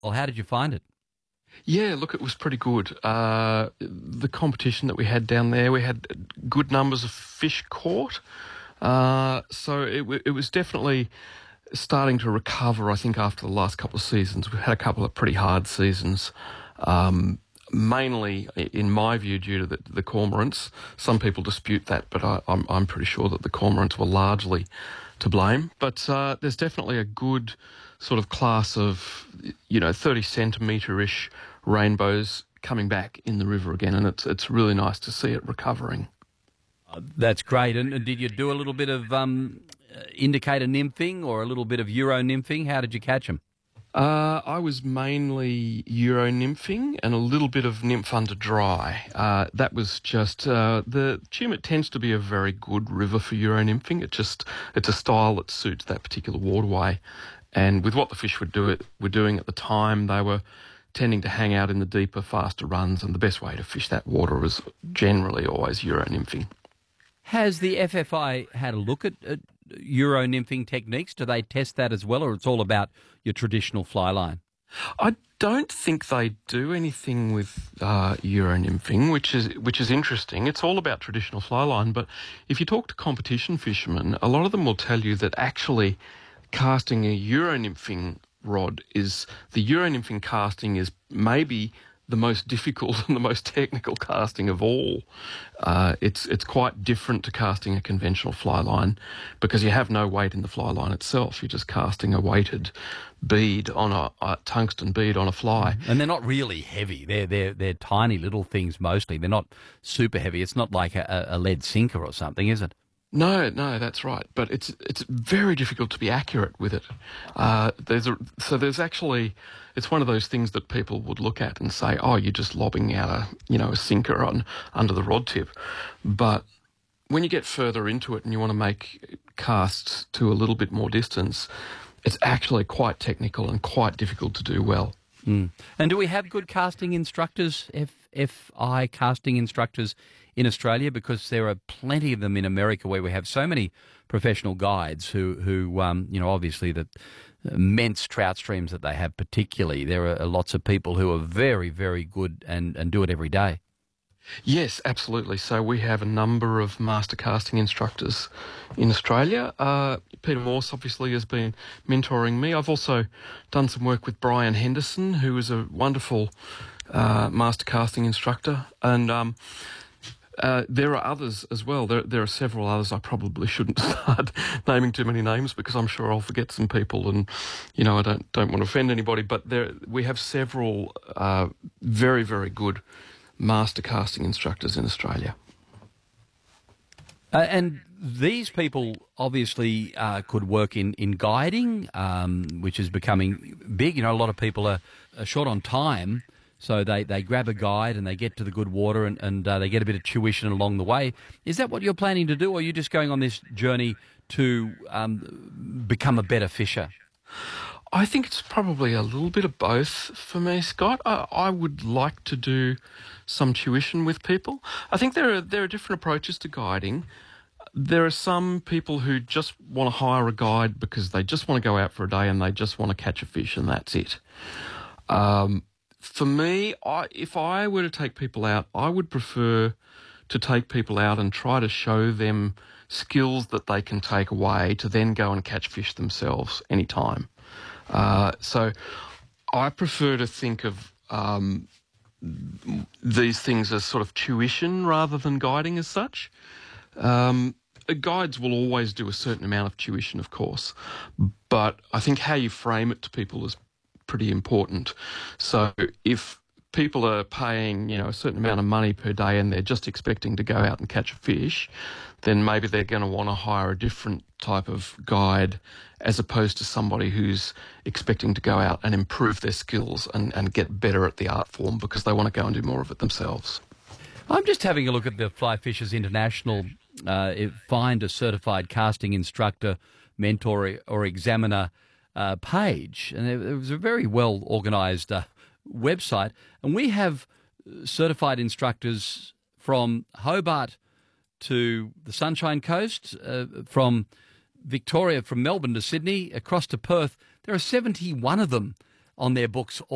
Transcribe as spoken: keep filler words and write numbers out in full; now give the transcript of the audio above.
Well, how did you find it? Yeah, look, it was pretty good. Uh, the competition that we had down there, we had good numbers of fish caught. Uh, so it, w- it was definitely starting to recover, I think, after the last couple of seasons. We've had a couple of pretty hard seasons, um, mainly, in my view, due to the, the cormorants. Some people dispute that, but I, I'm, I'm pretty sure that the cormorants were largely to blame. But uh, there's definitely a good sort of class of, you know, thirty centimetre-ish rainbows coming back in the river again, and it's it's really nice to see it recovering. Uh, that's great. And, and did you do a little bit of um, uh, indicator nymphing or a little bit of Euro nymphing? How did you catch them? Uh, I was mainly Euro nymphing and a little bit of nymph under dry. Uh, that was just uh, the Tumut tends to be a very good river for Euro nymphing. It just it's a style that suits that particular waterway, and with what the fish were do it were doing at the time, they were tending to hang out in the deeper, faster runs, and the best way to fish that water was generally always Euro nymphing. Has the F F I had a look at, at Euro nymphing techniques? Do they test that as well, or it's all about your traditional fly line? I don't think they do anything with uh, Euro nymphing, which is which is interesting. It's all about traditional fly line, but if you talk to competition fishermen, a lot of them will tell you that actually casting a Euro nymphing rod is the Euro nymphing casting is maybe the most difficult and the most technical casting of all. Uh, it's it's quite different to casting a conventional fly line because you have no weight in the fly line itself. You're just casting a weighted bead on a, a tungsten bead on a fly. And they're not really heavy. They're they're they're tiny little things mostly. They're not super heavy. It's not like a, a lead sinker or something, is it? No, no, that's right. But it's it's very difficult to be accurate with it. Uh, there's a, so there's actually it's one of those things that people would look at and say, oh, you're just lobbing out a you know a sinker on under the rod tip. But when you get further into it and you want to make casts to a little bit more distance, it's actually quite technical and quite difficult to do well. Mm. And do we have good casting instructors, F F I casting instructors in Australia? Because there are plenty of them in America where we have so many professional guides who, who um, you know, obviously the immense trout streams that they have particularly. There are lots of people who are very, very good and, and do it every day. Yes, absolutely. So we have a number of master casting instructors in Australia. Uh, Peter Morse obviously has been mentoring me. I've also done some work with Brian Henderson, who is a wonderful uh, master casting instructor. And um, uh, there are others as well. There, there are several others. I probably shouldn't start naming too many names because I'm sure I'll forget some people and, you know, I don't, don't want to offend anybody. But there, we have several uh, very, very good master casting instructors in Australia. Uh, and these people obviously uh, could work in, in guiding, um, which is becoming big. You know, a lot of people are, are short on time, so they, they grab a guide and they get to the good water and, and uh, they get a bit of tuition along the way. Is that what you're planning to do, or are you just going on this journey to um, become a better fisher? I think it's probably a little bit of both for me, Scott. I, I would like to do some tuition with people. I think there are there are different approaches to guiding. There are some people who just want to hire a guide because they just want to go out for a day and they just want to catch a fish and that's it. Um, for me, I, if I were to take people out, I would prefer to take people out and try to show them skills that they can take away to then go and catch fish themselves anytime. Uh, so I prefer to think of um, these things as sort of tuition rather than guiding as such. Um, guides will always do a certain amount of tuition, of course, but I think how you frame it to people is pretty important. So if people are paying, you know, a certain amount of money per day and they're just expecting to go out and catch a fish, then maybe they're going to want to hire a different type of guide as opposed to somebody who's expecting to go out and improve their skills and, and get better at the art form because they want to go and do more of it themselves. I'm just having a look at the Fly Fishers International uh, Find a Certified Casting Instructor, Mentor or Examiner uh, page, and it, it was a very well organised uh, website, and we have certified instructors from Hobart to the Sunshine Coast, uh, from Victoria, from Melbourne to Sydney, across to Perth. There are seventy-one of them on their books